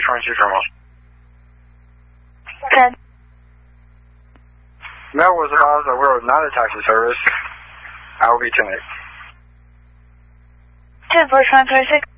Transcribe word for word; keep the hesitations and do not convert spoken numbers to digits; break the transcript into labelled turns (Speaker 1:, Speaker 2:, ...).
Speaker 1: twenty-two terminal.
Speaker 2: ten.
Speaker 1: Mail was advised that we're not a taxi service. I will be ten eight.
Speaker 2: ten four twenty-six.